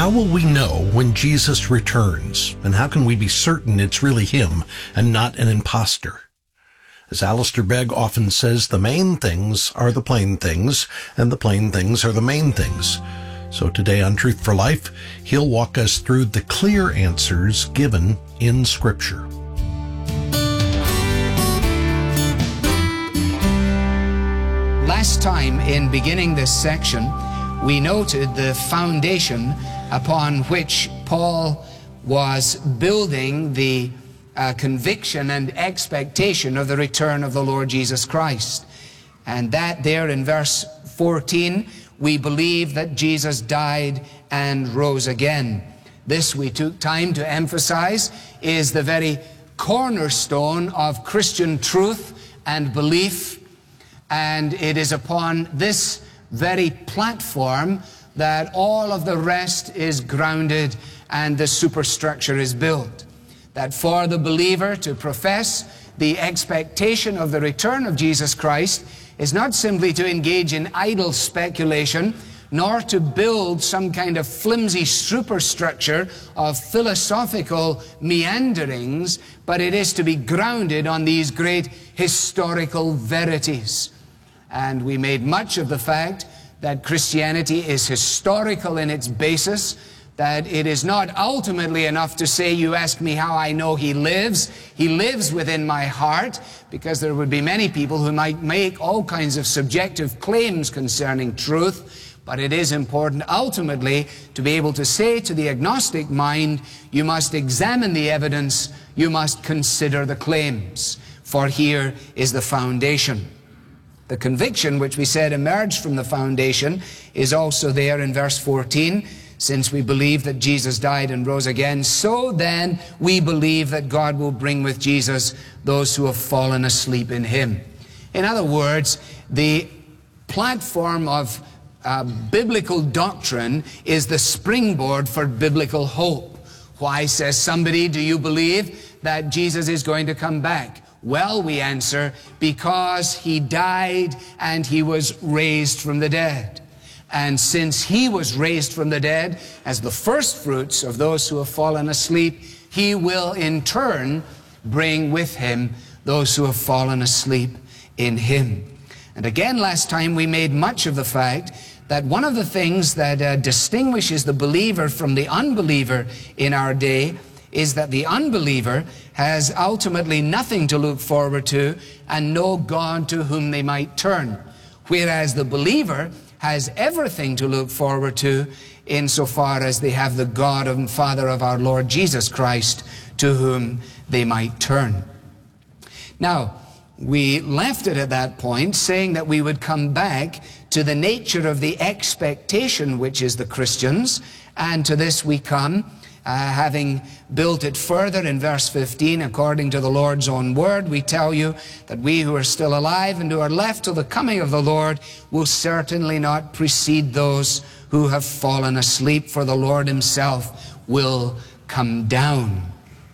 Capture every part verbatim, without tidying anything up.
How will we know when Jesus returns? And how can we be certain it's really him and not an imposter? As Alistair Begg often says, the main things are the plain things, and the plain things are the main things. So today on Truth for Life, he'll walk us through the clear answers given in Scripture. Last time, in beginning this section, we noted the foundation upon which Paul was building the uh, conviction and expectation of the return of the Lord Jesus Christ. And that there in verse fourteen, we believe that Jesus died and rose again. This, we took time to emphasize, is the very cornerstone of Christian truth and belief. And it is upon this very platform that all of the rest is grounded and the superstructure is built. That for the believer to profess the expectation of the return of Jesus Christ is not simply to engage in idle speculation, nor to build some kind of flimsy superstructure of philosophical meanderings, but it is to be grounded on these great historical verities. And we made much of the fact that Christianity is historical in its basis, that it is not ultimately enough to say, you ask me how I know he lives. He lives within my heart, because there would be many people who might make all kinds of subjective claims concerning truth. But it is important ultimately to be able to say to the agnostic mind, you must examine the evidence, you must consider the claims, for here is the foundation. The conviction, which we said emerged from the foundation, is also there in verse fourteen. Since we believe that Jesus died and rose again, so then we believe that God will bring with Jesus those who have fallen asleep in him. In other words, the platform of uh, biblical doctrine is the springboard for biblical hope. Why, says somebody, do you believe that Jesus is going to come back? Well, we answer, because he died and he was raised from the dead. And since he was raised from the dead as the first fruits of those who have fallen asleep, he will in turn bring with him those who have fallen asleep in him. And again, last time we made much of the fact that one of the things that uh, distinguishes the believer from the unbeliever in our day is that the unbeliever has ultimately nothing to look forward to and no God to whom they might turn, whereas the believer has everything to look forward to insofar as they have the God and Father of our Lord Jesus Christ to whom they might turn. Now, we left it at that point saying that we would come back to the nature of the expectation which is the Christians, and to this we come Uh, having built it further in verse fifteen, according to the Lord's own word, we tell you that we who are still alive and who are left till the coming of the Lord will certainly not precede those who have fallen asleep, for the Lord himself will come down.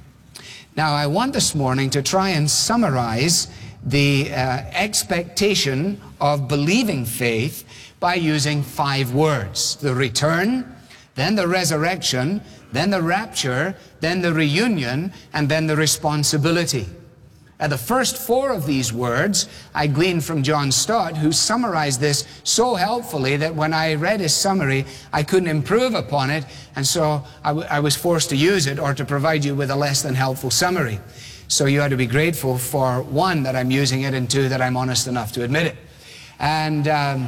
Now, I want this morning to try and summarize the uh, expectation of believing faith by using five words: the return, then the resurrection, then the rapture, then the reunion, and then the responsibility. And the first four of these words I gleaned from John Stott, who summarized this so helpfully that when I read his summary, I couldn't improve upon it, and so I, w I was forced to use it or to provide you with a less than helpful summary. So you ought to be grateful for, one, that I'm using it, and two, that I'm honest enough to admit it. And um,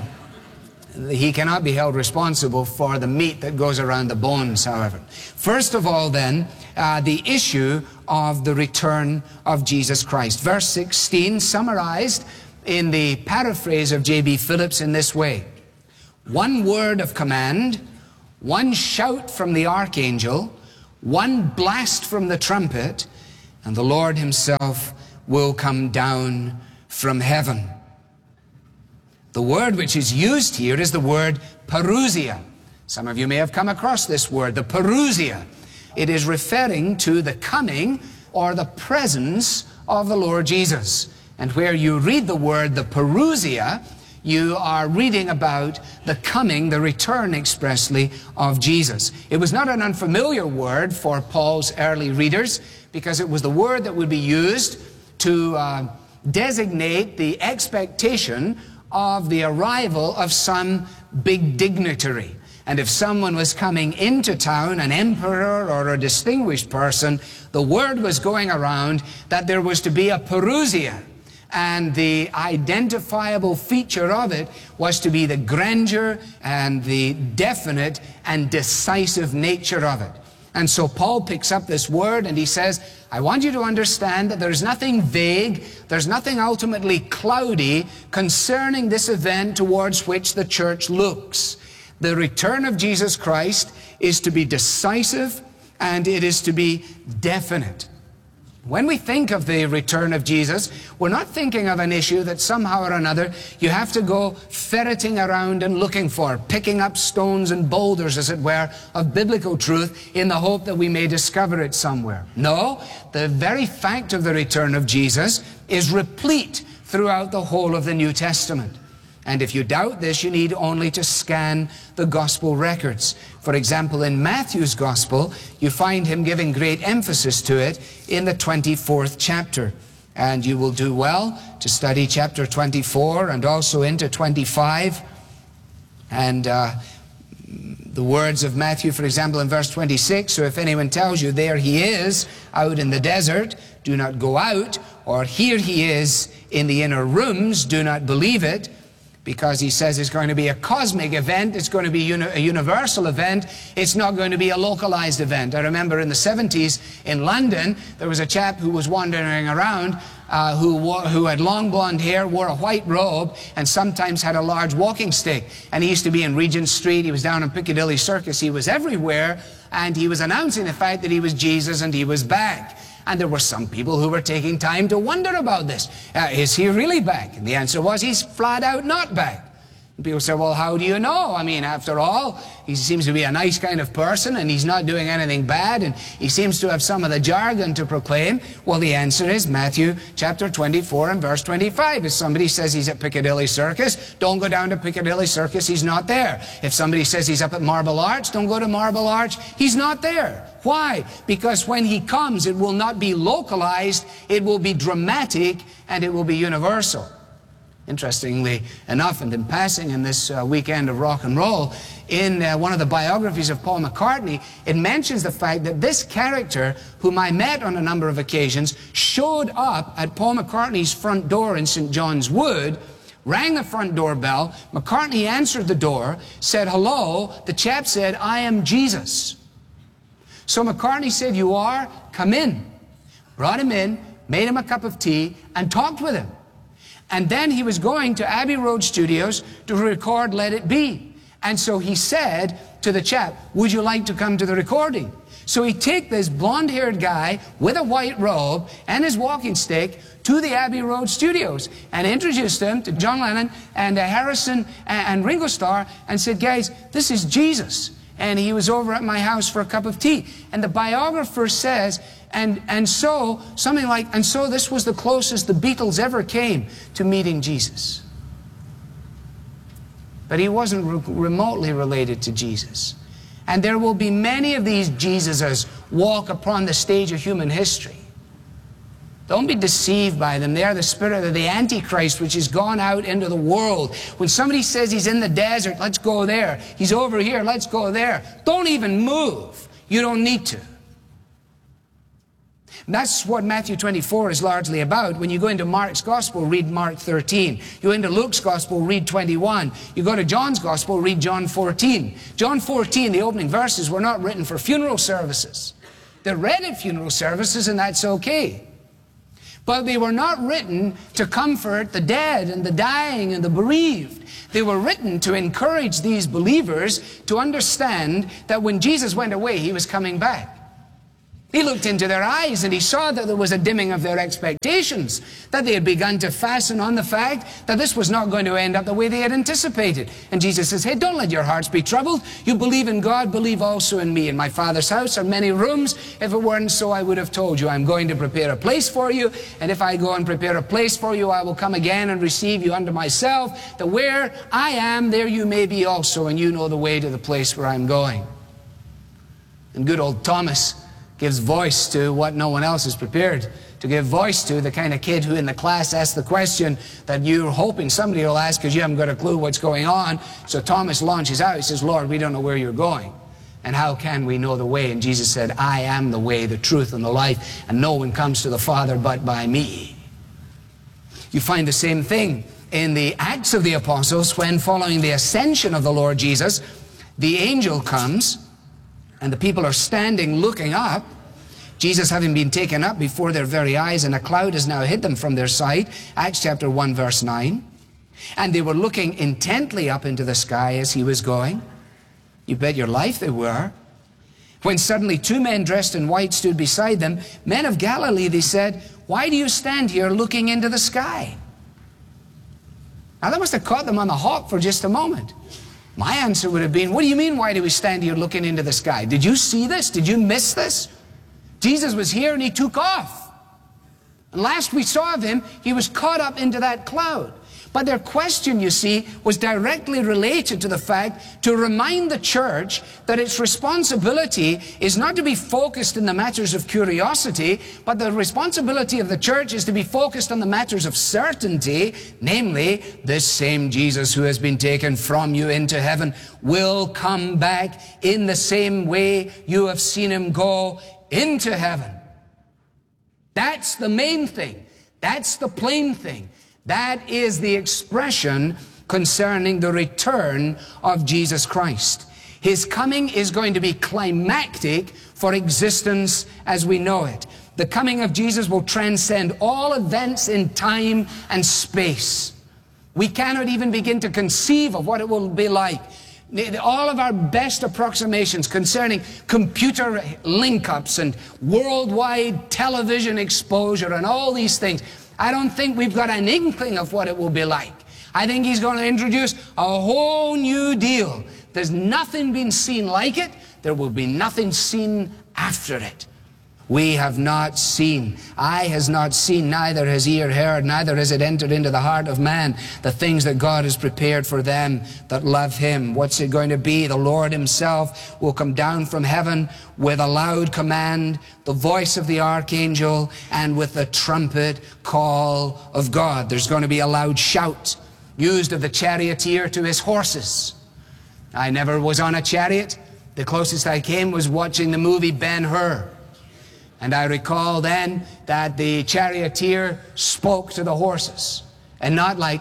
he cannot be held responsible for the meat that goes around the bones, however. First of all, then, uh, the issue of the return of Jesus Christ. Verse sixteen, summarized in the paraphrase of J B Phillips in this way: one word of command, one shout from the archangel, one blast from the trumpet, and the Lord himself will come down from heaven. The word which is used here is the word parousia. Some of you may have come across this word, the parousia. It is referring to the coming or the presence of the Lord Jesus. And where you read the word the parousia, you are reading about the coming, the return expressly of Jesus. It was not an unfamiliar word for Paul's early readers, because it was the word that would be used to uh, designate the expectation of the arrival of some big dignitary. And if someone was coming into town, an emperor or a distinguished person, the word was going around that there was to be a Parousia. And the identifiable feature of it was to be the grandeur and the definite and decisive nature of it. And so Paul picks up this word and he says, I want you to understand that there's nothing vague, there's nothing ultimately cloudy concerning this event towards which the church looks. The return of Jesus Christ is to be decisive and it is to be definite. When we think of the return of Jesus, we're not thinking of an issue that somehow or another you have to go ferreting around and looking for, picking up stones and boulders, as it were, of biblical truth in the hope that we may discover it somewhere. No, the very fact of the return of Jesus is replete throughout the whole of the New Testament. And if you doubt this, you need only to scan the gospel records. For example, in Matthew's gospel, you find him giving great emphasis to it in the twenty-fourth chapter. And you will do well to study chapter twenty-four and also into twenty-five. And uh, the words of Matthew, for example, in verse twenty-six, so if anyone tells you, there he is out in the desert, do not go out, or here he is in the inner rooms, do not believe it. Because he says it's going to be a cosmic event, it's going to be uni a universal event, it's not going to be a localized event. I remember in the seventies in London, there was a chap who was wandering around uh, who, wore, who had long blonde hair, wore a white robe, and sometimes had a large walking stick. And he used to be in Regent Street, he was down in Piccadilly Circus, he was everywhere, and he was announcing the fact that he was Jesus and he was back. And there were some people who were taking time to wonder about this. Uh, is he really back? And the answer was, he's flat out not back. And people said, well, how do you know? I mean, after all, he seems to be a nice kind of person and he's not doing anything bad and he seems to have some of the jargon to proclaim. Well, the answer is Matthew chapter twenty-four and verse twenty-five. If somebody says he's at Piccadilly Circus, don't go down to Piccadilly Circus, he's not there. If somebody says he's up at Marble Arch, don't go to Marble Arch, he's not there. Why? Because when he comes, it will not be localized, it will be dramatic, and it will be universal. Interestingly enough, and in passing in this uh, weekend of rock and roll, in uh, one of the biographies of Paul McCartney, it mentions the fact that this character, whom I met on a number of occasions, showed up at Paul McCartney's front door in Saint John's Wood, rang the front doorbell, McCartney answered the door, said hello, the chap said, I am Jesus. So McCartney said, you are? Come in. Brought him in, made him a cup of tea, and talked with him. And then he was going to Abbey Road Studios to record Let It Be. And so he said to the chap, would you like to come to the recording? So he took this blonde-haired guy with a white robe and his walking stick to the Abbey Road Studios and introduced him to John Lennon and uh, Harrison and, and Ringo Starr and said, guys, this is Jesus. And he was over at my house for a cup of tea. And the biographer says, and, and so, something like, and so this was the closest the Beatles ever came to meeting Jesus. But he wasn't re remotely related to Jesus. And there will be many of these Jesuses walk upon the stage of human history. Don't be deceived by them. They are the spirit of the Antichrist, which has gone out into the world. When somebody says he's in the desert, let's go there. He's over here, let's go there. Don't even move. You don't need to. And that's what Matthew twenty-four is largely about. When you go into Mark's Gospel, read Mark thirteen. You go into Luke's Gospel, read twenty-one. You go to John's Gospel, read John fourteen. John fourteen, the opening verses, were not written for funeral services. They're read at funeral services, and that's okay. But they were not written to comfort the dead and the dying and the bereaved. They were written to encourage these believers to understand that when Jesus went away, he was coming back. He looked into their eyes and he saw that there was a dimming of their expectations, that they had begun to fasten on the fact that this was not going to end up the way they had anticipated. And Jesus says, hey, don't let your hearts be troubled. You believe in God, believe also in me. In my Father's house are many rooms. If it weren't so, I would have told you. I'm going to prepare a place for you. And if I go and prepare a place for you, I will come again and receive you unto myself, that where I am, there you may be also, and you know the way to the place where I'm going. And good old Thomas gives voice to what no one else is prepared to give voice to, the kind of kid who in the class asks the question that you're hoping somebody will ask because you haven't got a clue what's going on. So Thomas launches out. He says, Lord, we don't know where you're going, and how can we know the way? And Jesus said, I am the way, the truth, and the life, and no one comes to the Father but by me. You find the same thing in the Acts of the Apostles when, following the ascension of the Lord Jesus, the angel comes and the people are standing looking up, Jesus having been taken up before their very eyes, and a cloud has now hid them from their sight. Acts chapter one verse nine. And they were looking intently up into the sky as he was going. You bet your life they were. When suddenly two men dressed in white stood beside them. Men of Galilee, they said, why do you stand here looking into the sky? Now that must have caught them on the hop for just a moment. My answer would have been, what do you mean, why do we stand here looking into the sky? Did you see this? Did you miss this? Jesus was here and he took off. And last we saw of him, he was caught up into that cloud. But their question, you see, was directly related to the fact to remind the church that its responsibility is not to be focused in the matters of curiosity, but the responsibility of the church is to be focused on the matters of certainty, namely, this same Jesus who has been taken from you into heaven will come back in the same way you have seen him go into heaven. That's the main thing. That's the plain thing. That is the expression concerning the return of Jesus Christ. His coming is going to be climactic for existence as we know it. The coming of Jesus will transcend all events in time and space. We cannot even begin to conceive of what it will be like. All of our best approximations concerning computer link-ups and worldwide television exposure and all these things, I don't think we've got an inkling of what it will be like. I think he's going to introduce a whole new deal. There's nothing been seen like it. There will be nothing seen after it. We have not seen, eye has not seen, neither has ear heard, neither has it entered into the heart of man, the things that God has prepared for them that love him. What's it going to be? The Lord himself will come down from heaven with a loud command, the voice of the archangel, and with the trumpet call of God. There's going to be a loud shout used of the charioteer to his horses. I never was on a chariot. The closest I came was watching the movie Ben-Hur. And I recall then that the charioteer spoke to the horses. And not like,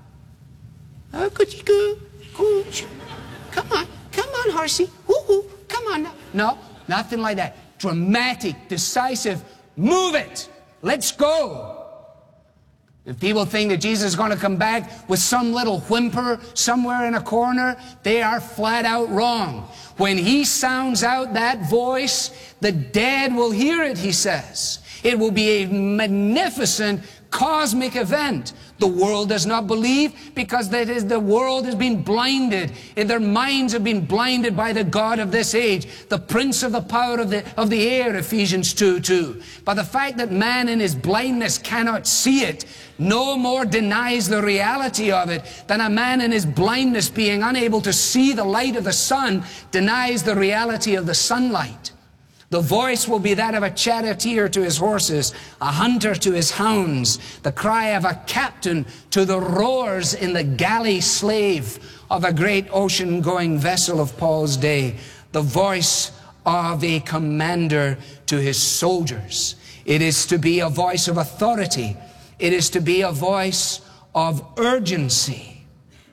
oh, could you go, could come on, come on, horsey, woo-hoo, come on. No, nothing like that. Dramatic, decisive, move it, let's go. If people think that Jesus is going to come back with some little whimper somewhere in a corner, they are flat out wrong. When he sounds out that voice, the dead will hear it, he says. It will be a magnificent cosmic event. The world does not believe because that is, the world has been blinded. And their minds have been blinded by the God of this age, the prince of the power of the, of the air, Ephesians two two. But the fact that man in his blindness cannot see it no more denies the reality of it than a man in his blindness being unable to see the light of the sun denies the reality of the sunlight. The voice will be that of a charioteer to his horses, a hunter to his hounds, the cry of a captain to the rowers in the galley slave of a great ocean-going vessel of Paul's day, the voice of a commander to his soldiers. It is to be a voice of authority. It is to be a voice of urgency.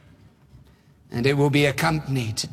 And it will be accompanied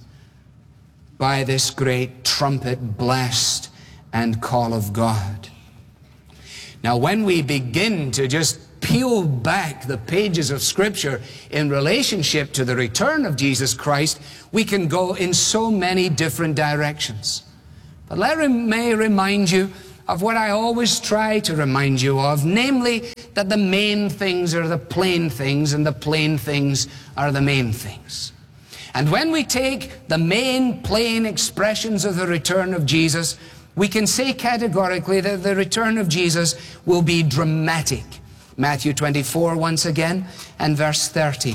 by this great trumpet blast and call of God. Now, when we begin to just peel back the pages of Scripture in relationship to the return of Jesus Christ, we can go in so many different directions. But let me remind you of what I always try to remind you of, namely that the main things are the plain things and the plain things are the main things. And when we take the main plain expressions of the return of Jesus, we can say categorically that the return of Jesus will be dramatic. Matthew twenty-four once again and verse thirty.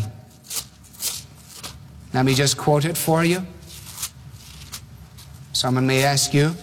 Let me just quote it for you. Someone may ask you,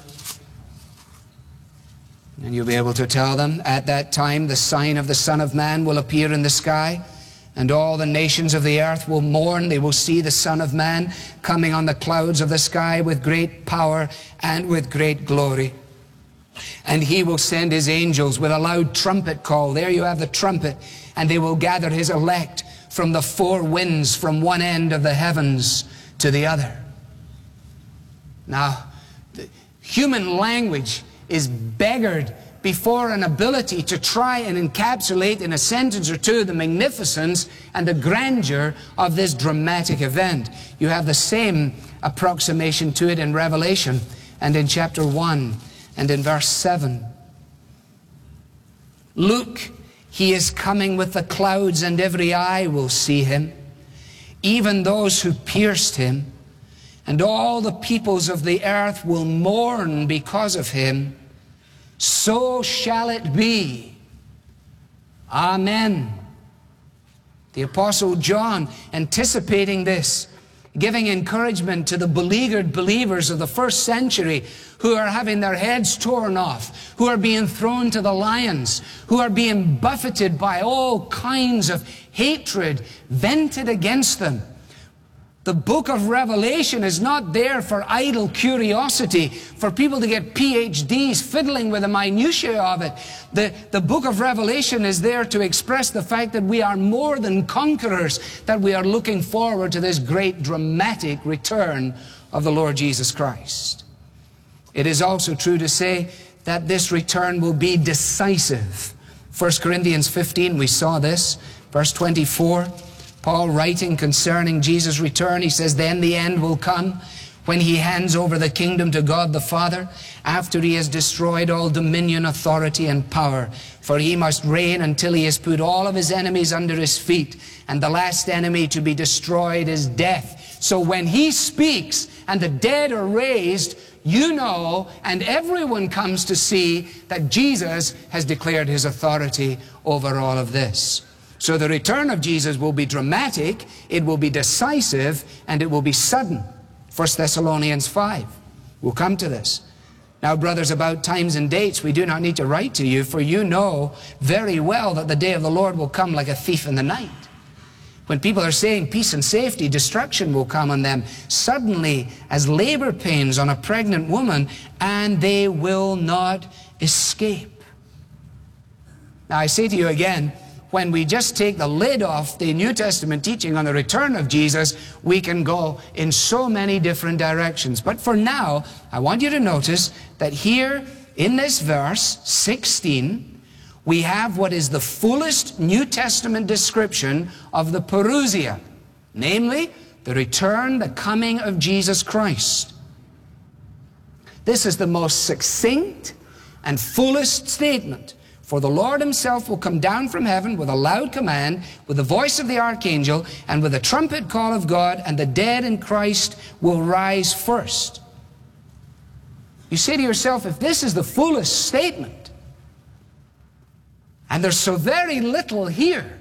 and you'll be able to tell them, at that time the sign of the Son of Man will appear in the sky, and all the nations of the earth will mourn. They will see the Son of Man coming on the clouds of the sky with great power and with great glory. And he will send his angels with a loud trumpet call. There you have the trumpet. And they will gather his elect from the four winds, from one end of the heavens to the other. Now, the human language is beggared before an ability to try and encapsulate in a sentence or two the magnificence and the grandeur of this dramatic event. You have the same approximation to it in Revelation and in chapter one and in verse seven. Look, he is coming with the clouds, and every eye will see him, even those who pierced him, and all the peoples of the earth will mourn because of him. So shall it be. Amen. The Apostle John, anticipating this, giving encouragement to the beleaguered believers of the first century who are having their heads torn off, who are being thrown to the lions, who are being buffeted by all kinds of hatred vented against them. The book of Revelation is not there for idle curiosity, for people to get P H Ds fiddling with the minutiae of it. The, the book of Revelation is there to express the fact that we are more than conquerors, that we are looking forward to this great dramatic return of the Lord Jesus Christ. It is also true to say that this return will be decisive. First Corinthians fifteen, we saw this, verse twenty-four. Paul writing concerning Jesus' return, he says, then the end will come when he hands over the kingdom to God the Father, after he has destroyed all dominion, authority, and power. For he must reign until he has put all of his enemies under his feet. And the last enemy to be destroyed is death. So when he speaks and the dead are raised, you know, and everyone comes to see that Jesus has declared his authority over all of this. So the return of Jesus will be dramatic, it will be decisive, and it will be sudden. First Thessalonians five. We'll come to this. Now, brothers, about times and dates, we do not need to write to you, for you know very well that the day of the Lord will come like a thief in the night. When people are saying peace and safety, destruction will come on them suddenly as labor pains on a pregnant woman, and they will not escape. Now, I say to you again, when we just take the lid off the New Testament teaching on the return of Jesus, we can go in so many different directions. But for now, I want you to notice that here in this verse sixteen, we have what is the fullest New Testament description of the parousia, namely the return, the coming of Jesus Christ. This is the most succinct and fullest statement. For the Lord himself will come down from heaven with a loud command, with the voice of the archangel, and with the trumpet call of God, and the dead in Christ will rise first. You say to yourself, if this is the fullest statement, and there's so very little here,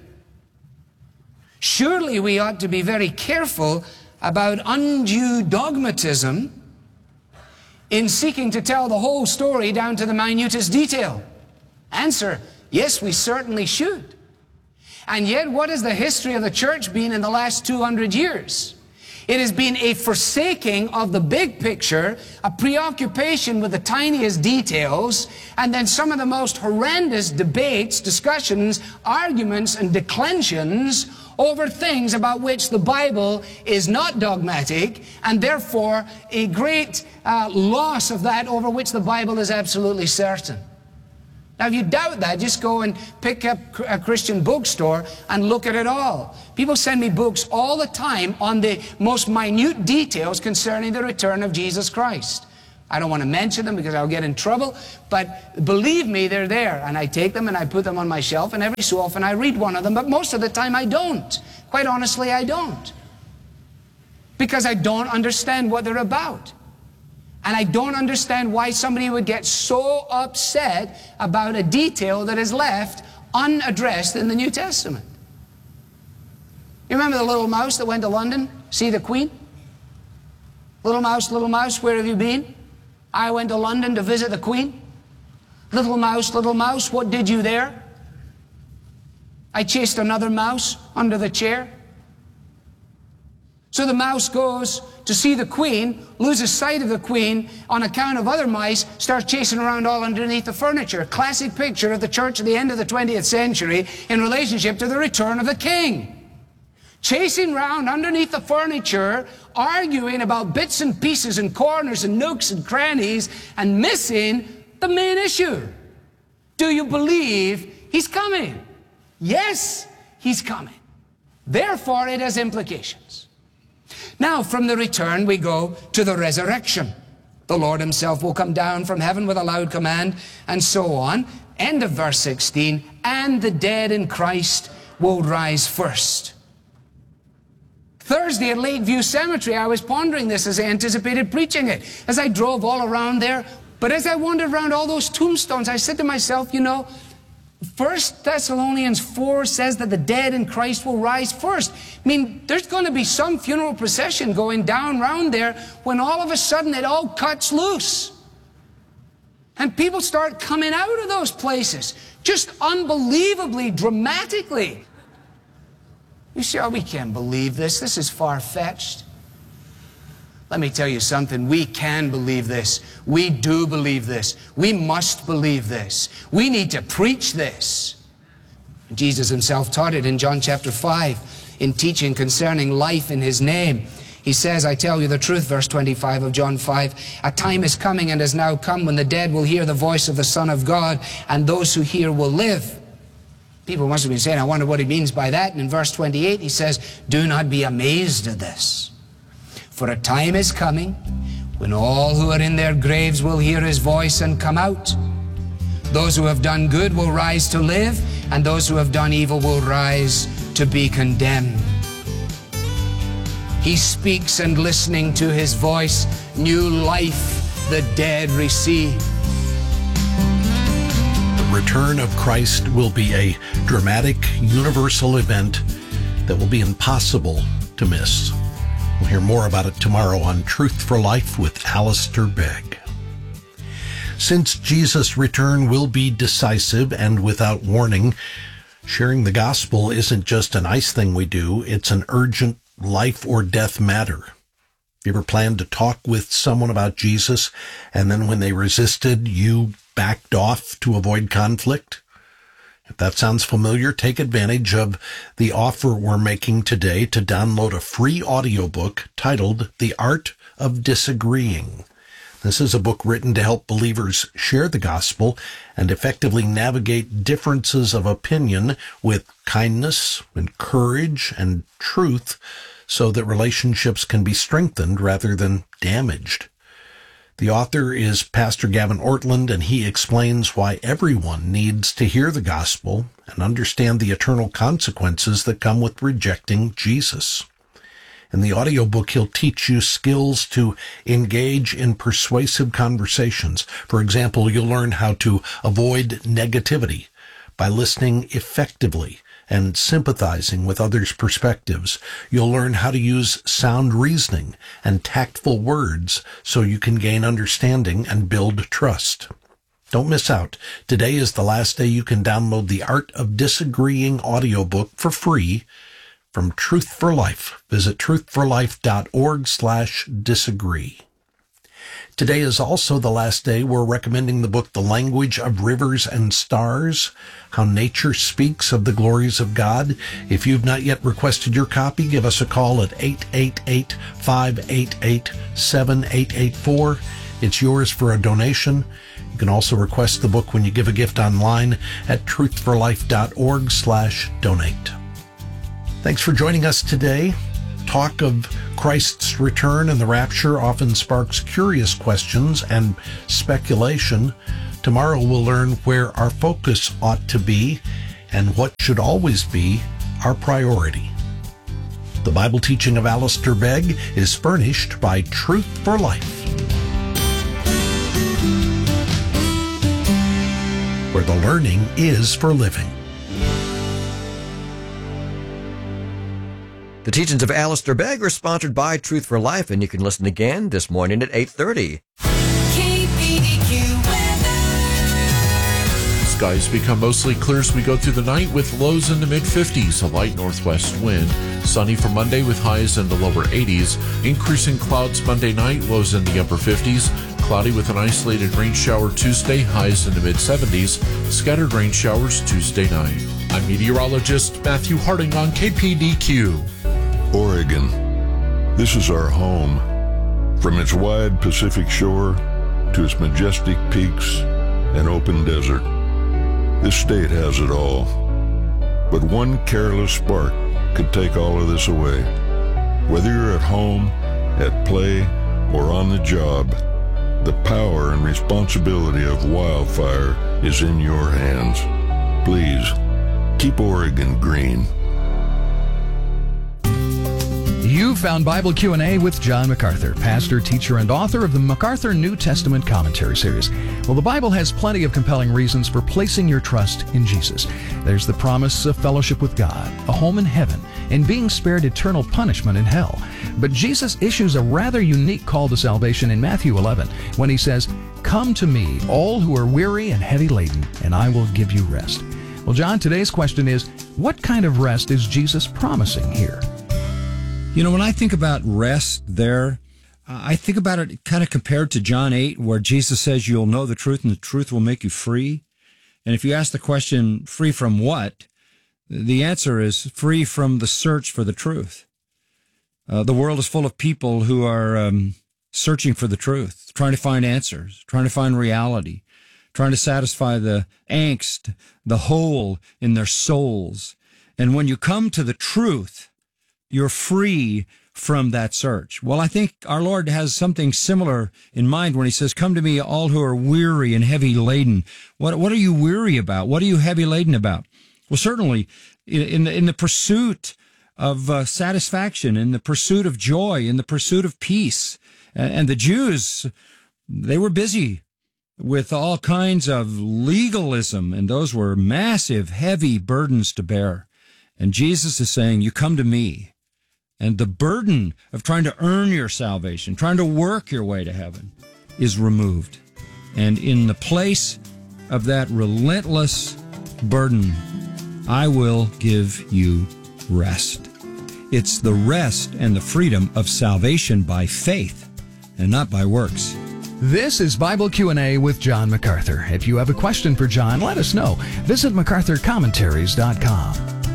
surely we ought to be very careful about undue dogmatism in seeking to tell the whole story down to the minutest detail. Answer, yes, we certainly should. And yet, what has the history of the church been in the last two hundred years? It has been a forsaking of the big picture, a preoccupation with the tiniest details, and then some of the most horrendous debates, discussions, arguments, and declensions over things about which the Bible is not dogmatic, and therefore a great uh, loss of that over which the Bible is absolutely certain. Now, if you doubt that, just go and pick up a Christian bookstore and look at it all. People send me books all the time on the most minute details concerning the return of Jesus Christ. I don't want to mention them because I'll get in trouble, but believe me, they're there. And I take them and I put them on my shelf, and every so often I read one of them, but most of the time I don't. Quite honestly, I don't. Because I don't understand what they're about. And I don't understand why somebody would get so upset about a detail that is left unaddressed in the New Testament. You remember the little mouse that went to London, see the Queen? Little mouse, little mouse, where have you been? I went to London to visit the Queen. Little mouse, little mouse, what did you there? I chased another mouse under the chair. So the mouse goes to see the Queen, loses sight of the Queen on account of other mice, starts chasing around all underneath the furniture. Classic picture of the church at the end of the twentieth century in relationship to the return of the King. Chasing around underneath the furniture, arguing about bits and pieces and corners and nooks and crannies, and missing the main issue. Do you believe he's coming? Yes, he's coming. Therefore, it has implications. Now, from the return, we go to the resurrection. The Lord himself will come down from heaven with a loud command, and so on. End of verse sixteen, and the dead in Christ will rise first. Thursday at Lakeview Cemetery, I was pondering this as I anticipated preaching it, as I drove all around there. But as I wandered around all those tombstones, I said to myself, you know, First Thessalonians four says that the dead in Christ will rise first. I mean, there's going to be some funeral procession going down round there when all of a sudden it all cuts loose. And people start coming out of those places, just unbelievably, dramatically. You say, oh, we can't believe this. This is far-fetched. Let me tell you something. We can believe this. We do believe this. We must believe this. We need to preach this. Jesus himself taught it in John chapter five in teaching concerning life in his name. He says, I tell you the truth, verse twenty-five of John five, a time is coming and has now come when the dead will hear the voice of the Son of God, and those who hear will live. People must have been saying, I wonder what he means by that. And in verse twenty-eight, he says, do not be amazed at this. For a time is coming when all who are in their graves will hear his voice and come out. Those who have done good will rise to live, and those who have done evil will rise to be condemned. He speaks, and listening to his voice, new life the dead receive. The return of Christ will be a dramatic, universal event that will be impossible to miss. We'll hear more about it tomorrow on Truth for Life with Alistair Begg. Since Jesus' return will be decisive and without warning, sharing the gospel isn't just a nice thing we do, it's an urgent life or death matter. You ever planned to talk with someone about Jesus, and then when they resisted, you backed off to avoid conflict? If that sounds familiar, take advantage of the offer we're making today to download a free audiobook titled The Art of Disagreeing. This is a book written to help believers share the gospel and effectively navigate differences of opinion with kindness and courage and truth so that relationships can be strengthened rather than damaged. The author is Pastor Gavin Ortland, and he explains why everyone needs to hear the gospel and understand the eternal consequences that come with rejecting Jesus. In the audiobook, he'll teach you skills to engage in persuasive conversations. For example, you'll learn how to avoid negativity by listening effectively and sympathizing with others' perspectives. You'll learn how to use sound reasoning and tactful words so you can gain understanding and build trust. Don't miss out. Today is the last day you can download the Art of Disagreeing audiobook for free from Truth for Life. Visit truthforlife.org slash disagree. Today is also the last day we're recommending the book The Language of Rivers and Stars, How Nature Speaks of the Glories of God. If you've not yet requested your copy, give us a call at eight eight eight, five eight eight, seven eight eight four. It's yours for a donation. You can also request the book when you give a gift online at truthforlife.org slash donate. Thanks for joining us today. Talk of Christ's return and the rapture often sparks curious questions and speculation. Tomorrow we'll learn where our focus ought to be and what should always be our priority. The Bible teaching of Alistair Begg is furnished by Truth for Life, where the learning is for living. The teachings of Alistair Begg are sponsored by Truth for Life, and you can listen again this morning at eight thirty. K P D Q weather. Skies become mostly clear as we go through the night with lows in the mid fifties, a light northwest wind. Sunny for Monday with highs in the lower eighties. Increasing clouds Monday night, lows in the upper fifties. Cloudy with an isolated rain shower Tuesday, highs in the mid seventies. Scattered rain showers Tuesday night. I'm meteorologist Matthew Harding on K P D Q. Oregon. This is our home. From its wide Pacific shore to its majestic peaks and open desert, this state has it all. But one careless spark could take all of this away. Whether you're at home, at play, or on the job, the power and responsibility of wildfire is in your hands. Please, keep Oregon green. You found Bible Q and A with John MacArthur, pastor, teacher, and author of the MacArthur New Testament Commentary Series. Well, the Bible has plenty of compelling reasons for placing your trust in Jesus. There's the promise of fellowship with God, a home in heaven, and being spared eternal punishment in hell. But Jesus issues a rather unique call to salvation in Matthew eleven when he says, "Come to me, all who are weary and heavy laden, and I will give you rest." Well, John, today's question is, what kind of rest is Jesus promising here? You know, when I think about rest there, uh, I think about it kind of compared to John eight, where Jesus says you'll know the truth and the truth will make you free. And if you ask the question, free from what? The answer is free from the search for the truth. Uh, the world is full of people who are um, searching for the truth, trying to find answers, trying to find reality, trying to satisfy the angst, the hole in their souls. And when you come to the truth, you're free from that search. Well, I think our Lord has something similar in mind when he says, "Come to me, all who are weary and heavy laden." What, what are you weary about? What are you heavy laden about? Well, certainly in the, in the pursuit of uh, satisfaction, in the pursuit of joy, in the pursuit of peace. And, and the Jews, they were busy with all kinds of legalism, and those were massive, heavy burdens to bear. And Jesus is saying, you come to me. And the burden of trying to earn your salvation, trying to work your way to heaven, is removed. And in the place of that relentless burden, I will give you rest. It's the rest and the freedom of salvation by faith and not by works. This is Bible Q and A with John MacArthur. If you have a question for John, let us know. Visit macarthur commentaries dot com.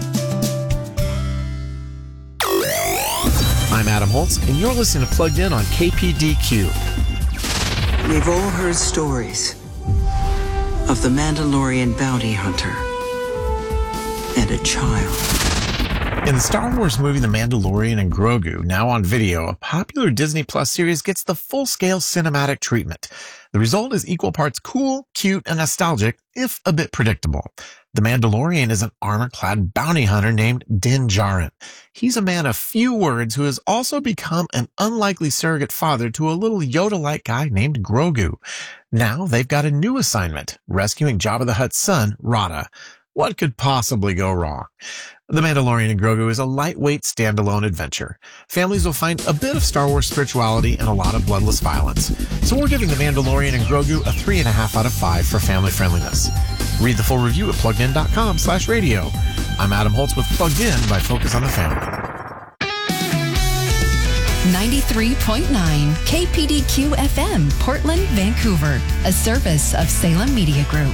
I'm Adam Holtz, and you're listening to Plugged In on K P D Q. We've all heard stories of the Mandalorian bounty hunter and a child. In the Star Wars movie The Mandalorian and Grogu, now on video, a popular Disney Plus series gets the full-scale cinematic treatment. The result is equal parts cool, cute, and nostalgic, if a bit predictable. The Mandalorian is an armor-clad bounty hunter named Din Djarin. He's a man of few words who has also become an unlikely surrogate father to a little Yoda-like guy named Grogu. Now they've got a new assignment, rescuing Jabba the Hutt's son, Rada. What could possibly go wrong? The Mandalorian and Grogu is a lightweight standalone adventure. Families will find a bit of Star Wars spirituality and a lot of bloodless violence. So we're giving The Mandalorian and Grogu a three and a half out of five for family friendliness. Read the full review at plugged in dot com slash radio. I'm Adam Holtz with Plugged In by Focus on the Family. ninety-three point nine K P D Q F M, Portland, Vancouver, a service of Salem Media Group.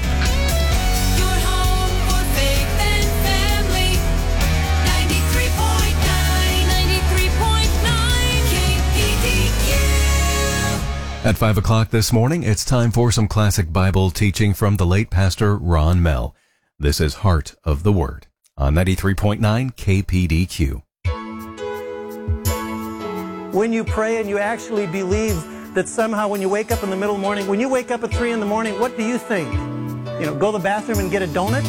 At five o'clock this morning, it's time for some classic Bible teaching from the late Pastor Ron Mell. This is Heart of the Word on ninety-three point nine K P D Q. when you pray and you actually believe that somehow when you wake up in the middle of the morning, when you wake up at three in the morning, what do you think? You know, go to the bathroom and get a donut?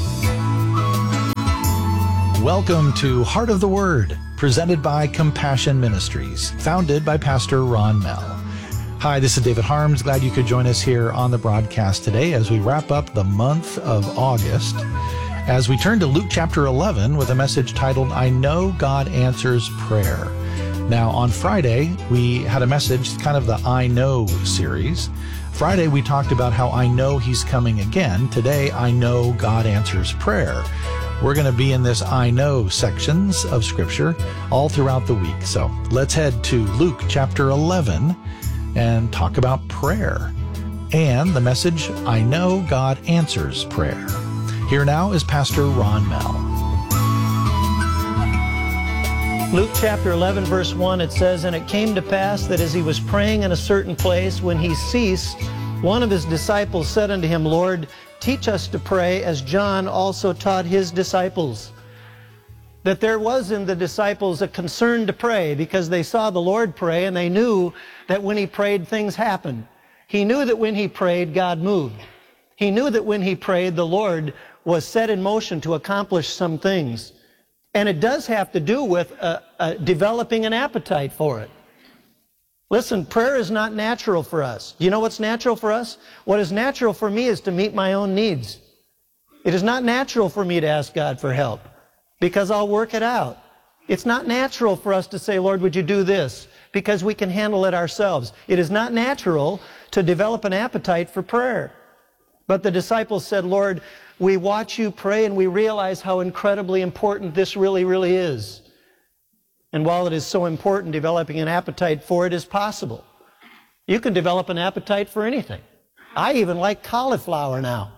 Welcome to Heart of the Word, presented by Compassion Ministries, founded by Pastor Ron Mell. Hi, this is David Harms. Glad you could join us here on the broadcast today as we wrap up the month of August. As we turn to Luke chapter eleven with a message titled, I Know God Answers Prayer. Now, on Friday, we had a message, kind of the I Know series. Friday, we talked about how I know He's coming again. Today, I know God answers prayer. We're going to be in this I know sections of Scripture all throughout the week. So let's head to Luke chapter eleven and talk about prayer and the message, I know God answers prayer. Here now is Pastor Ron Mell. Luke chapter eleven, verse one, it says, And it came to pass that as he was praying in a certain place, when he ceased, one of his disciples said unto him, Lord, teach us to pray, as John also taught his disciples. That there was in the disciples a concern to pray because they saw the Lord pray, and they knew that when he prayed, things happened. He knew that when he prayed, God moved. He knew that when he prayed, the Lord was set in motion to accomplish some things. And it does have to do with uh, uh, developing an appetite for it. Listen, prayer is not natural for us. Do you know what's natural for us? What is natural for me is to meet my own needs. It is not natural for me to ask God for help because I'll work it out. It's not natural for us to say, Lord, would you do this? Because we can handle it ourselves. It is not natural to develop an appetite for prayer. But the disciples said, Lord, we watch you pray and we realize how incredibly important this really, really is. And while it is so important, developing an appetite for it is possible. You can develop an appetite for anything. I even like cauliflower now.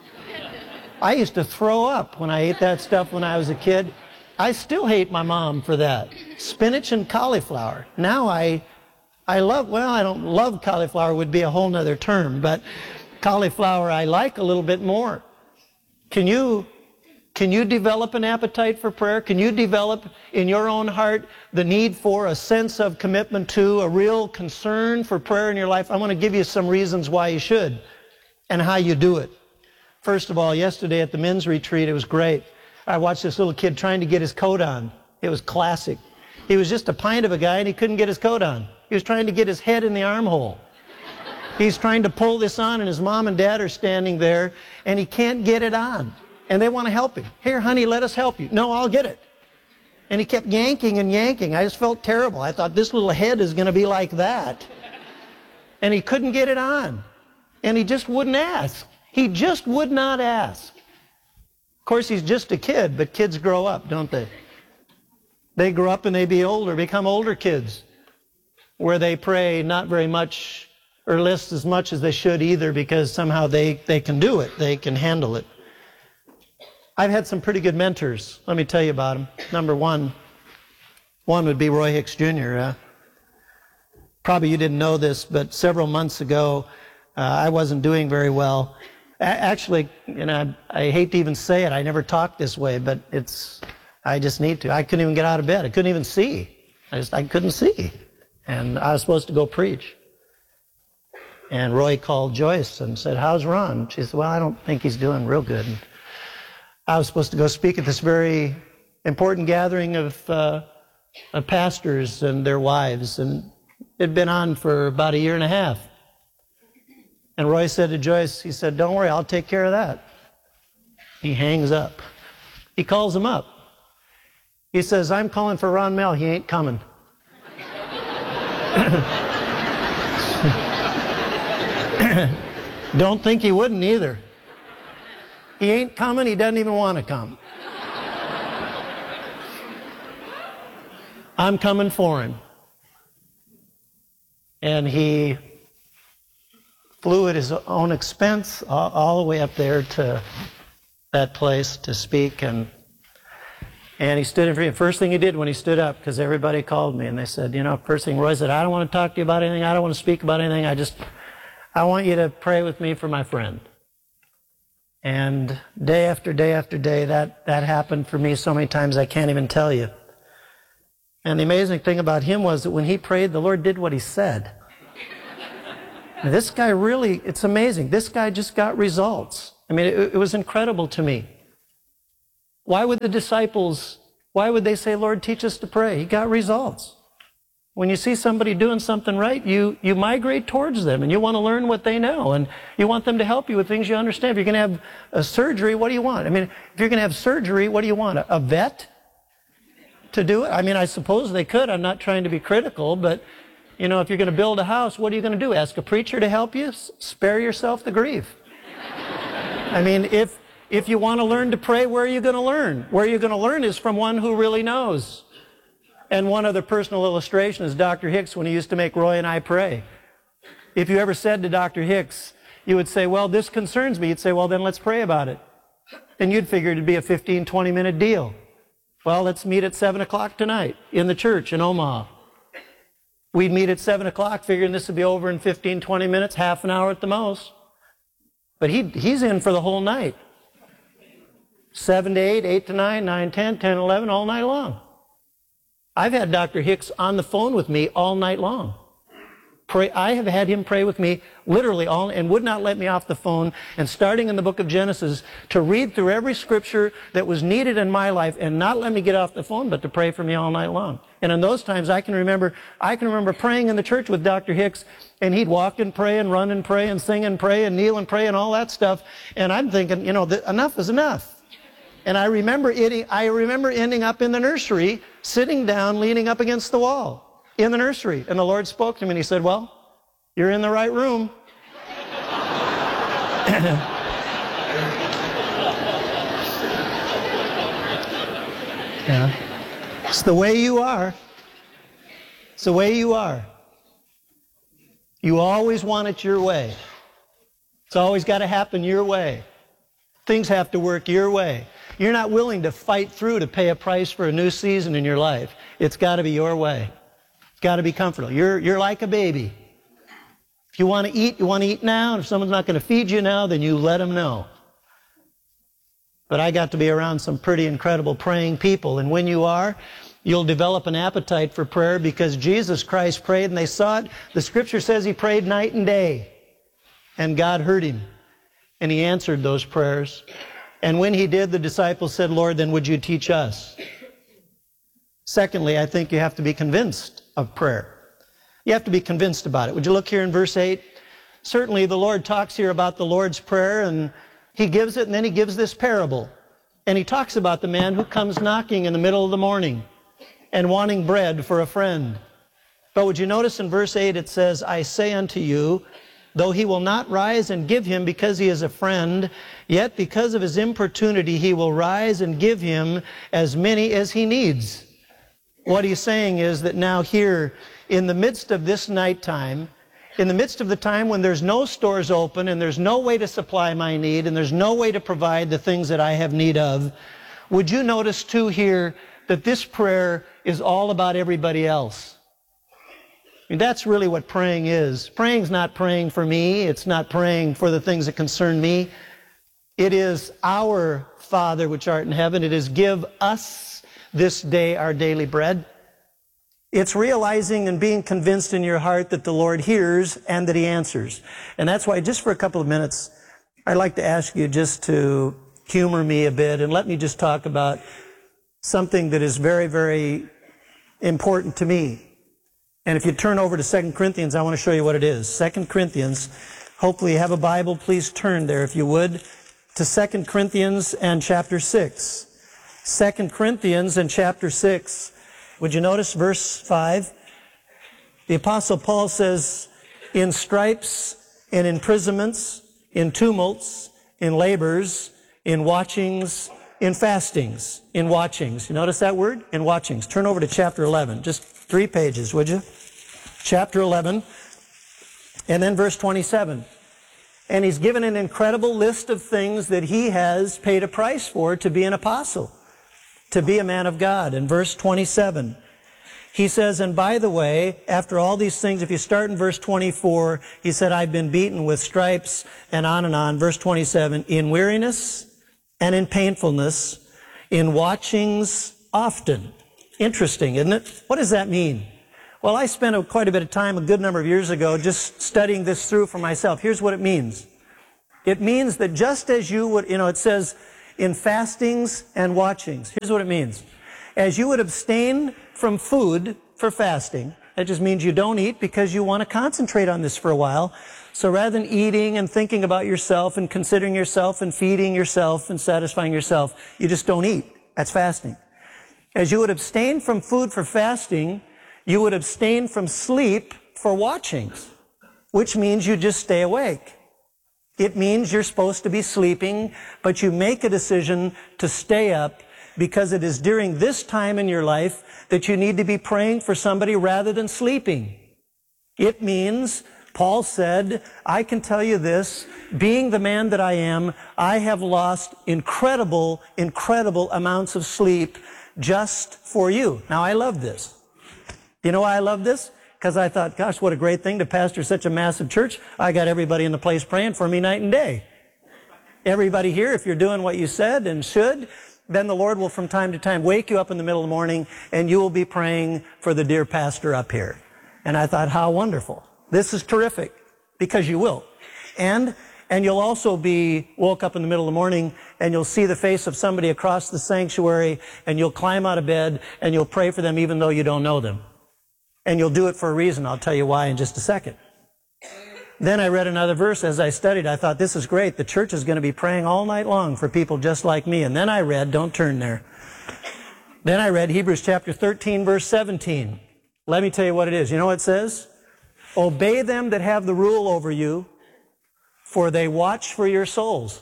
I used to throw up when I ate that stuff when I was a kid. I still hate my mom for that. Spinach and cauliflower. Now I, I love, well, I don't love cauliflower would be a whole nother term, but cauliflower I like a little bit more. Can you, can you develop an appetite for prayer? Can you develop in your own heart the need for a sense of commitment to, a real concern for prayer in your life? I want to give you some reasons why you should and how you do it. First of all, yesterday at the men's retreat, it was great. I watched this little kid trying to get his coat on. It was classic. He was just a pint of a guy and he couldn't get his coat on. He was trying to get his head in the armhole. He's trying to pull this on, and his mom and dad are standing there, and he can't get it on. And they want to help him. Here, honey, let us help you. No, I'll get it. And he kept yanking and yanking. I just felt terrible. I thought this little head is going to be like that. And he couldn't get it on. And he just wouldn't ask. He just would not ask. Of course, he's just a kid, but kids grow up, don't they? They grow up and they be older, become older kids, where they pray not very much or list as much as they should either, because somehow they, they can do it. They can handle it. I've had some pretty good mentors. Let me tell you about them. Number one, one would be Roy Hicks Junior Uh, probably you didn't know this, but several months ago, uh, I wasn't doing very well. A- actually, you know, I, I hate to even say it. I never talked this way, but it's, I just need to. I couldn't even get out of bed. I couldn't even see. I just, I couldn't see. And I was supposed to go preach. And Roy called Joyce and said, how's Ron? She said, well, I don't think he's doing real good. And I was supposed to go speak at this very important gathering of, uh, of pastors and their wives. And it had been on for about a year and a half. And Roy said to Joyce, he said, don't worry, I'll take care of that. He hangs up. He calls him up. He says, I'm calling for Ron Mell. He ain't coming. Don't think he wouldn't either. He ain't coming. He doesn't even want to come. I'm coming for him. And he flew at his own expense all, all the way up there to that place to speak. And and he stood in front. First thing he did when he stood up, because everybody called me and they said, you know, first thing Roy said, I don't want to talk to you about anything. I don't want to speak about anything. I just, I want you to pray with me for my friend. And day after day after day, that, that happened for me so many times I can't even tell you. And the amazing thing about him was that when he prayed, the Lord did what he said. Now, this guy really, it's amazing. This guy just got results. I mean, it, it was incredible to me. Why would the disciples, why would they say, Lord, teach us to pray? He got results. When you see somebody doing something right, you, you migrate towards them and you want to learn what they know and you want them to help you with things you understand. If you're going to have a surgery, what do you want? I mean, if you're going to have surgery, what do you want? A, a vet to do it? I mean, I suppose they could. I'm not trying to be critical, but, you know, if you're going to build a house, what are you going to do? Ask a preacher to help you? S- spare yourself the grief. I mean, if, if you want to learn to pray, where are you going to learn? Where you're going to learn is from one who really knows. And one other personal illustration is Doctor Hicks when he used to make Roy and I pray. If you ever said to Doctor Hicks, you would say, well, this concerns me. You'd say, well, then let's pray about it. And you'd figure it'd be a fifteen, twenty minute deal. Well, let's meet at seven o'clock tonight in the church in Omaha. We'd meet at seven o'clock figuring this would be over in fifteen, twenty minutes, half an hour at the most. But he, he's in for the whole night. seven to eight, eight to nine, nine, ten, ten, eleven, all night long. I've had Doctor Hicks on the phone with me all night long. Pray, I have had him pray with me literally all, and would not let me off the phone, and starting in the book of Genesis, to read through every scripture that was needed in my life and not let me get off the phone, but to pray for me all night long. And in those times, I can remember, I can remember praying in the church with Doctor Hicks, and he'd walk and pray and run and pray and sing and pray and kneel and pray and all that stuff. And I'm thinking, you know, th- enough is enough. And I remember it, I remember ending up in the nursery, sitting down, leaning up against the wall in the nursery. And the Lord spoke to me and he said, well, you're in the right room. Yeah. It's the way you are. It's the way you are. You always want it your way. It's always got to happen your way. Things have to work your way. You're not willing to fight through to pay a price for a new season in your life. It's got to be your way. It's got to be comfortable. You're, you're like a baby. If you want to eat, you want to eat now. And if someone's not going to feed you now, then you let them know. But I got to be around some pretty incredible praying people. And when you are, you'll develop an appetite for prayer because Jesus Christ prayed and they saw it. The scripture says he prayed night and day. And God heard him. And he answered those prayers. And when he did, the disciples said, Lord, then would you teach us? Secondly, I think you have to be convinced of prayer. You have to be convinced about it. Would you look here in verse eight? Certainly the Lord talks here about the Lord's Prayer, and he gives it, and then he gives this parable. And he talks about the man who comes knocking in the middle of the morning and wanting bread for a friend. But would you notice in verse eight it says, I say unto you, though he will not rise and give him because he is a friend, yet because of his importunity he will rise and give him as many as he needs. What he's saying is that now here, in the midst of this nighttime, in the midst of the time when there's no stores open and there's no way to supply my need and there's no way to provide the things that I have need of, would you notice too here that this prayer is all about everybody else? I mean, that's really what praying is. Praying's not praying for me. It's not praying for the things that concern me. It is our Father which art in heaven. It is give us this day our daily bread. It's realizing and being convinced in your heart that the Lord hears and that he answers. And that's why just for a couple of minutes, I'd like to ask you just to humor me a bit and let me just talk about something that is very, very important to me. And if you turn over to Second Corinthians, I want to show you what it is. Second Corinthians, hopefully you have a Bible. Please turn there, if you would, to Second Corinthians and chapter six. Second Corinthians and chapter six. Would you notice verse five? The Apostle Paul says, in stripes, in imprisonments, in tumults, in labors, in watchings, in fastings, in watchings. You notice that word? In watchings. Turn over to chapter eleven. Just three pages, would you? Chapter eleven. And then verse twenty-seven. And he's given an incredible list of things that he has paid a price for to be an apostle, to be a man of God. In verse twenty-seven, he says, and by the way, after all these things, if you start in verse twenty-four, he said, I've been beaten with stripes, and on and on. Verse twenty-seven, in weariness and in painfulness, in watchings often, Interesting, isn't it? What does that mean? Well, I spent a, quite a bit of time a good number of years ago just studying this through for myself. Here's what it means. It means that just as you would, you know, it says in fastings and watchings. Here's what it means. As you would abstain from food for fasting, that just means you don't eat because you want to concentrate on this for a while. So rather than eating and thinking about yourself and considering yourself and feeding yourself and satisfying yourself, you just don't eat. That's fasting. As you would abstain from food for fasting, you would abstain from sleep for watchings, which means you just stay awake. It means you're supposed to be sleeping, but you make a decision to stay up because it is during this time in your life that you need to be praying for somebody rather than sleeping. It means, Paul said, I can tell you this, being the man that I am, I have lost incredible, incredible amounts of sleep just for you. Now, I love this. You know why I love this? Because I thought, gosh, what a great thing to pastor such a massive church. I got everybody in the place praying for me night and day. Everybody here, if you're doing what you said and should, then the Lord will from time to time wake you up in the middle of the morning and you will be praying for the dear pastor up here. And I thought, how wonderful. This is terrific, because you will. And and you'll also be woke up in the middle of the morning and you'll see the face of somebody across the sanctuary and you'll climb out of bed and you'll pray for them even though you don't know them. And you'll do it for a reason. I'll tell you why in just a second. Then I read another verse as I studied. I thought, this is great. The church is going to be praying all night long for people just like me. And then I read, don't turn there. Then I read Hebrews chapter thirteen, verse seventeen. Let me tell you what it is. You know what it says? Obey them that have the rule over you, for they watch for your souls.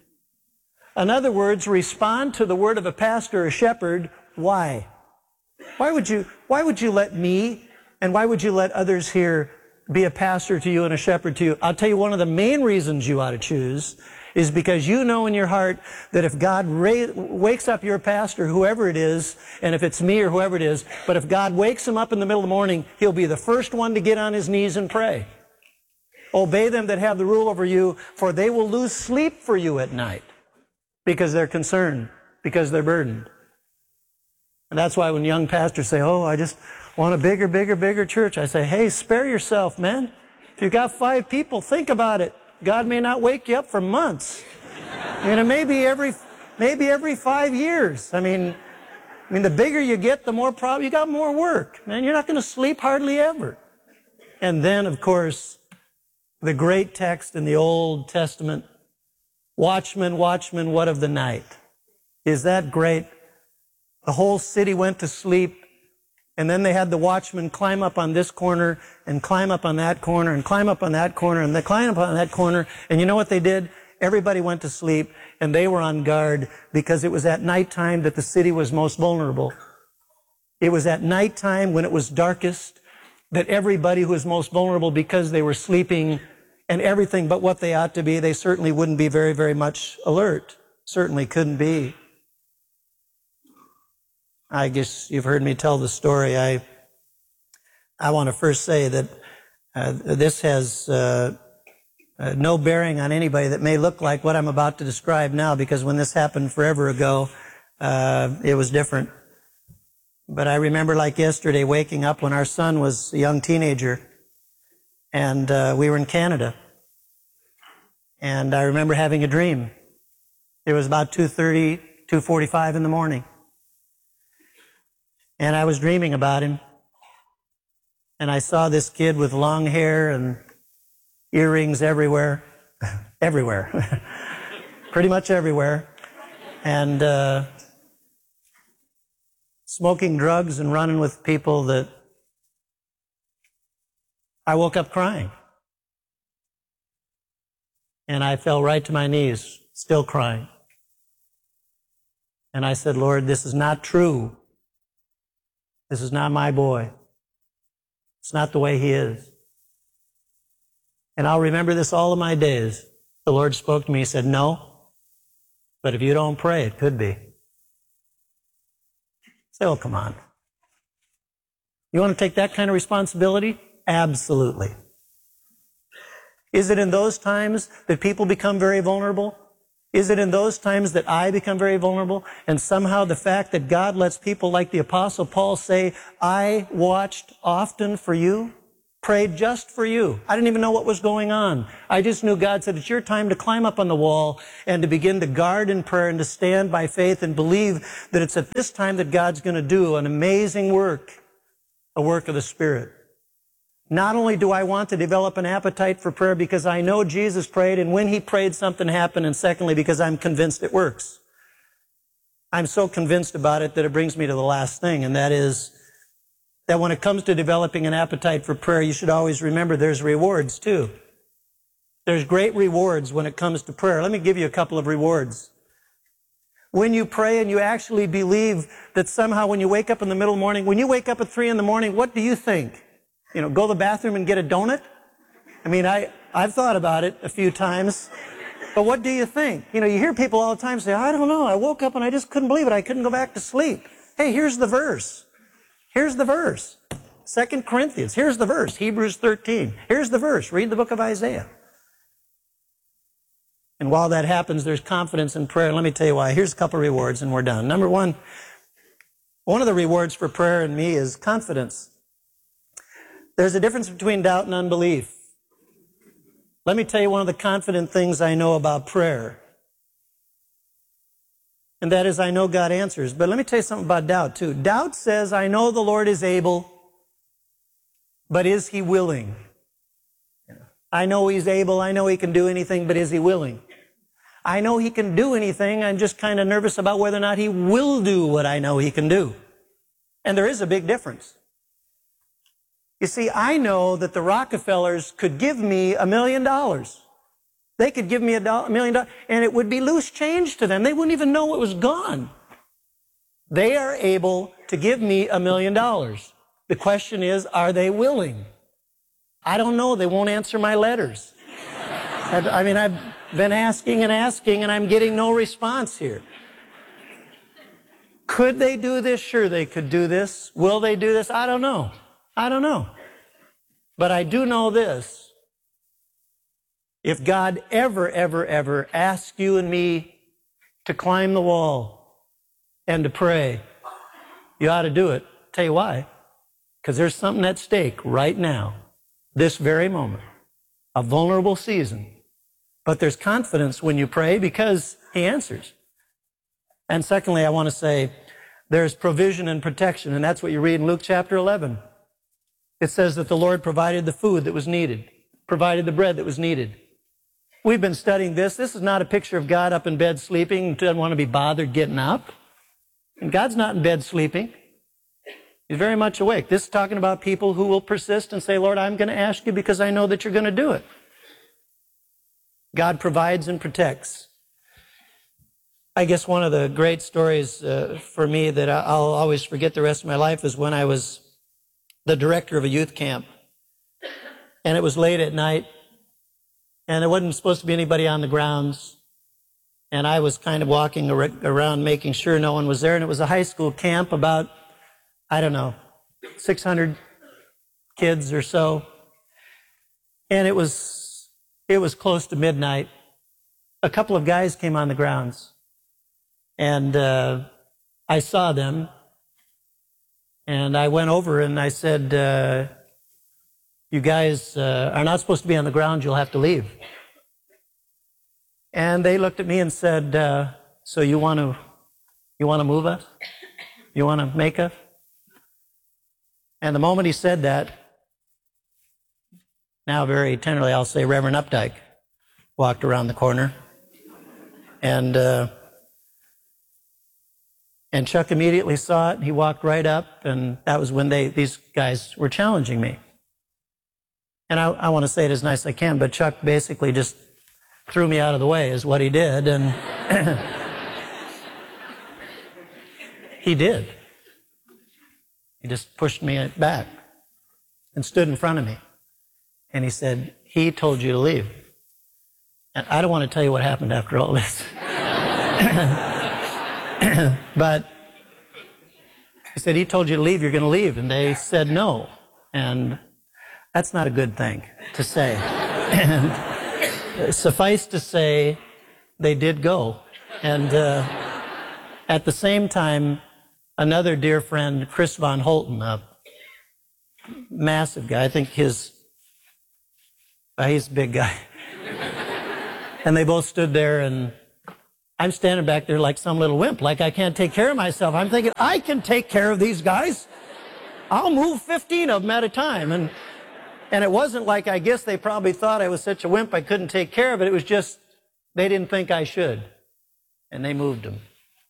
In other words, respond to the word of a pastor or shepherd. Why? Why would you, why would you let me and why would you let others here be a pastor to you and a shepherd to you? I'll tell you one of the main reasons you ought to choose is because you know in your heart that if God ra- wakes up your pastor, whoever it is, and if it's me or whoever it is, but if God wakes him up in the middle of the morning, he'll be the first one to get on his knees and pray. Obey them that have the rule over you, for they will lose sleep for you at night because they're concerned, because they're burdened. And that's why when young pastors say, oh, I just want a bigger, bigger, bigger church, I say, hey, spare yourself, man. If you've got five people, think about it. God may not wake you up for months. I mean, maybe every, maybe every five years. I mean, I mean, the bigger you get, the more problem, you got more work. Man, you're not going to sleep hardly ever. And then, of course, the great text in the Old Testament, watchman, watchman, what of the night? Is that great? The whole city went to sleep, and then they had the watchman climb up on this corner and climb up on that corner and climb up on that corner and they climb up on that corner. And you know what they did? Everybody went to sleep, and they were on guard because it was at nighttime that the city was most vulnerable. It was at nighttime when it was darkest that everybody who was most vulnerable, because they were sleeping and everything but what they ought to be, they certainly wouldn't be very, very much alert. Certainly couldn't be. I guess you've heard me tell the story. I I want to first say that uh, this has uh, uh, no bearing on anybody that may look like what I'm about to describe now, because when this happened forever ago, uh, it was different. But I remember like yesterday waking up when our son was a young teenager, and uh, we were in Canada. And I remember having a dream. It was about two thirty, two forty-five in the morning. And I was dreaming about him. And I saw this kid with long hair and earrings everywhere. everywhere. Pretty much everywhere. And uh, smoking drugs and running with people that I woke up crying. And I fell right to my knees, still crying. And I said, Lord, this is not true. This is not my boy. It's not the way he is. And I'll remember this all of my days. The Lord spoke to me. He said, no, but if you don't pray, it could be. I said, oh, come on. You want to take that kind of responsibility? Absolutely. Is it in those times that people become very vulnerable? Is it in those times that I become very vulnerable? And somehow the fact that God lets people like the Apostle Paul say, I watched often for you, prayed just for you. I didn't even know what was going on. I just knew God said, it's your time to climb up on the wall and to begin to guard in prayer and to stand by faith and believe that it's at this time that God's going to do an amazing work, a work of the Spirit. Not only do I want to develop an appetite for prayer because I know Jesus prayed, and when he prayed, something happened, and secondly, because I'm convinced it works. I'm so convinced about it that it brings me to the last thing, and that is that when it comes to developing an appetite for prayer, you should always remember there's rewards too. There's great rewards when it comes to prayer. Let me give you a couple of rewards. When you pray and you actually believe that somehow when you wake up in the middle of the morning, when you wake up at three in the morning, what do you think? You know, go to the bathroom and get a donut? I mean, I, I've thought about it a few times. But what do you think? You know, you hear people all the time say, I don't know, I woke up and I just couldn't believe it. I couldn't go back to sleep. Hey, here's the verse. Here's the verse. Second Corinthians. Here's the verse. Hebrews thirteen. Here's the verse. Read the book of Isaiah. And while that happens, there's confidence in prayer. Let me tell you why. Here's a couple of rewards and we're done. Number one, one of the rewards for prayer in me is confidence. There's a difference between doubt and unbelief. Let me tell you one of the confident things I know about prayer. And that is I know God answers. But let me tell you something about doubt too. Doubt says I know the Lord is able, but is he willing? I know he's able, I know he can do anything, but is he willing? I know he can do anything, I'm just kind of nervous about whether or not he will do what I know he can do. And there is a big difference. You see, I know that the Rockefellers could give me a million dollars. They could give me a do- million dollars, and it would be loose change to them. They wouldn't even know it was gone. They are able to give me a million dollars. The question is, are they willing? I don't know. They won't answer my letters. I, I mean, I've been asking and asking, and I'm getting no response here. Could they do this? Sure, they could do this. Will they do this? I don't know. I don't know. But I do know this. If God ever, ever, ever asks you and me to climb the wall and to pray, you ought to do it. Tell you why. Because there's something at stake right now, this very moment, a vulnerable season. But there's confidence when you pray because he answers. And secondly, I want to say there's provision and protection, and that's what you read in Luke chapter eleven. It says that the Lord provided the food that was needed, provided the bread that was needed. We've been studying this. This is not a picture of God up in bed sleeping, doesn't want to be bothered getting up. And God's not in bed sleeping. He's very much awake. This is talking about people who will persist and say, Lord, I'm going to ask you because I know that you're going to do it. God provides and protects. I guess one of the great stories uh, for me that I'll always forget the rest of my life is when I was the director of a youth camp. And it was late at night, and there wasn't supposed to be anybody on the grounds. And I was kind of walking ar- around making sure no one was there. And it was a high school camp, about, I don't know, six hundred kids or so. And it was, it was close to midnight. A couple of guys came on the grounds. And uh, I saw them. And I went over and I said, uh, you guys uh, are not supposed to be on the ground. You'll have to leave. And they looked at me and said, uh, so you want to you want to move us? You want to make us? And the moment he said that, now very tenderly I'll say Reverend Updike walked around the corner. And... Uh, And Chuck immediately saw it, and he walked right up, and that was when they these guys were challenging me. And I, I want to say it as nice as I can, but Chuck basically just threw me out of the way is what he did, and he did. He just pushed me back and stood in front of me. And he said, he told you to leave. And I don't want to tell you what happened after all this. But he said, he told you to leave, you're going to leave. And they said no. And that's not a good thing to say. And suffice to say they did go. And uh, at the same time, another dear friend, Chris Von Holten, a massive guy, I think his, uh, he's a big guy. And they both stood there, and I'm standing back there like some little wimp, like I can't take care of myself. I'm thinking, I can take care of these guys. I'll move fifteen of them at a time. And and it wasn't like, I guess they probably thought I was such a wimp I couldn't take care of it. It was just, they didn't think I should. And they moved them.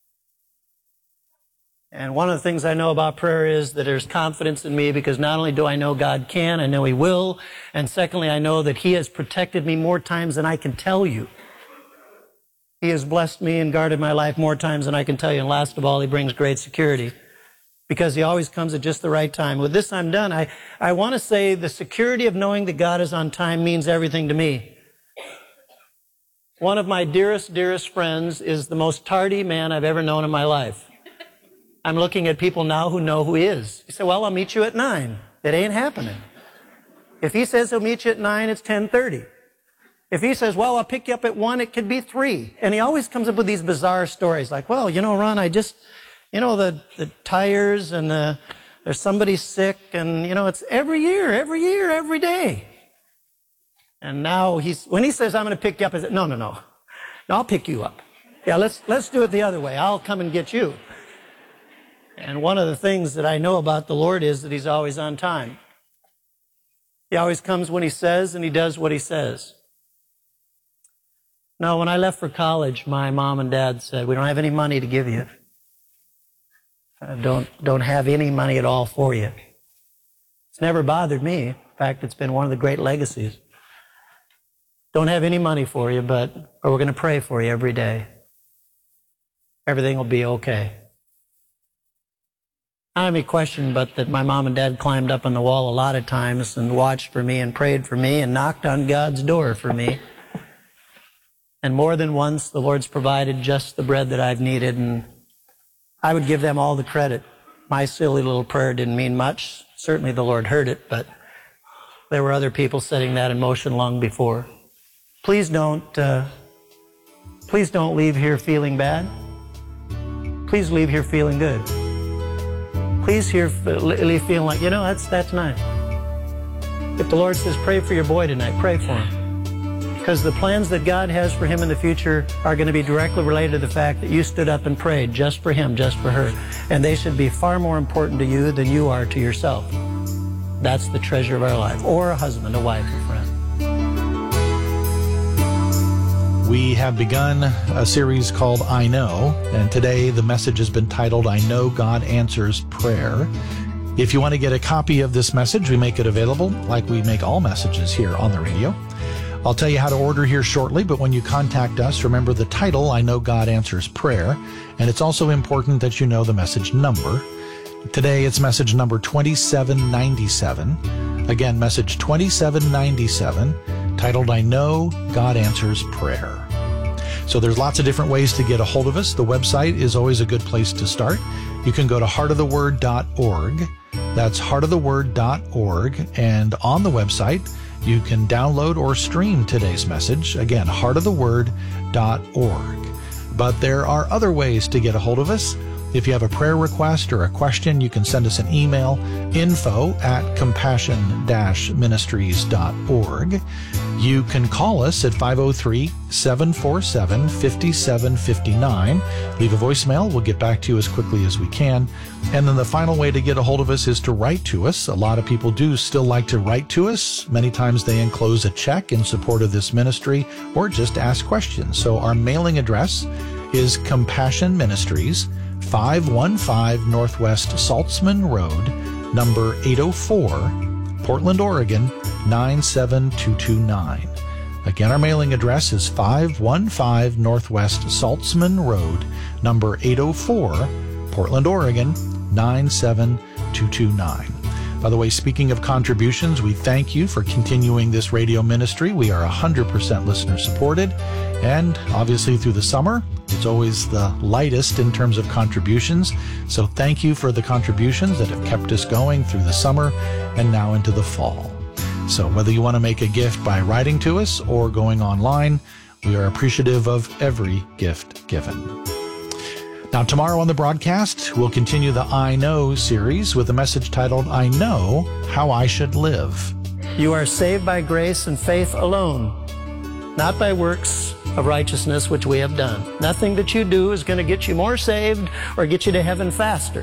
And one of the things I know about prayer is that there's confidence in me, because not only do I know God can, I know He will, and secondly, I know that He has protected me more times than I can tell you. He has blessed me and guarded my life more times than I can tell you. And last of all, He brings great security, because He always comes at just the right time. With this, I'm done. I, I want to say the security of knowing that God is on time means everything to me. One of my dearest, dearest friends is the most tardy man I've ever known in my life. I'm looking at people now who know who He is. He said, well, I'll meet you at nine. It ain't happening. If He says He'll meet you at nine, it's ten thirty. If He says, well, I'll pick you up at one, it could be three. And He always comes up with these bizarre stories like, well, you know, Ron, I just, you know, the, the tires and the, there's somebody sick, and, you know, it's every year, every year, every day. And now he's, when He says, I'm going to pick you up, I say, no, no, no. No, I'll pick you up. Yeah, let's, let's do it the other way. I'll come and get you. And one of the things that I know about the Lord is that He's always on time. He always comes when He says, and He does what He says. Now, when I left for college, my mom and dad said, we don't have any money to give you. I don't, don't have any money at all for you. It's never bothered me. In fact, it's been one of the great legacies. Don't have any money for you, but or we're going to pray for you every day. Everything will be okay. I don't have any question but that my mom and dad climbed up on the wall a lot of times and watched for me and prayed for me and knocked on God's door for me. And more than once, the Lord's provided just the bread that I've needed, and I would give them all the credit. My silly little prayer didn't mean much. Certainly the Lord heard it, but there were other people setting that in motion long before. Please don't, uh, please don't leave here feeling bad. Please leave here feeling good. Please here leave feeling like, you know, that's, that's nice. If the Lord says, pray for your boy tonight, pray for him. Because the plans that God has for him in the future are going to be directly related to the fact that you stood up and prayed just for him, just for her. And they should be far more important to you than you are to yourself. That's the treasure of our life. Or a husband, a wife, a friend. We have begun a series called I Know, and today the message has been titled, I Know God Answers Prayer. If you want to get a copy of this message, we make it available like we make all messages here on the radio. I'll tell you how to order here shortly, but when you contact us, remember the title, I Know God Answers Prayer, and it's also important that you know the message number. Today it's message number twenty-seven ninety-seven. Again, message twenty-seven ninety-seven, titled, I Know God Answers Prayer. So there's lots of different ways to get a hold of us. The website is always a good place to start. You can go to heart of the word dot org. That's heart of the word dot org. And on the website, you can download or stream today's message. Again, heart of the word dot org. But there are other ways to get a hold of us. If you have a prayer request or a question, you can send us an email, info at compassion dash ministries dot org. You can call us at five oh three, seven four seven, five seven five nine. Leave a voicemail. We'll get back to you as quickly as we can. And then the final way to get a hold of us is to write to us. A lot of people do still like to write to us. Many times they enclose a check in support of this ministry or just ask questions. So our mailing address is Compassion Ministries, five one five Northwest Saltzman Road, number eight oh four, Portland, Oregon, nine seven two two nine. Again, our mailing address is five one five Northwest Saltzman Road, number eight oh four, Portland, Oregon, nine seven two two nine. By the way, speaking of contributions, we thank you for continuing this radio ministry. We are one hundred percent listener supported, and obviously through the summer, it's always the lightest in terms of contributions. So thank you for the contributions that have kept us going through the summer and now into the fall. So whether you want to make a gift by writing to us or going online, We are appreciative of every gift given. Now, tomorrow on the broadcast, we'll continue the I Know series with a message titled, I Know How I Should Live. You are saved by grace and faith alone, not by works of righteousness which we have done. Nothing that you do is going to get you more saved or get you to heaven faster.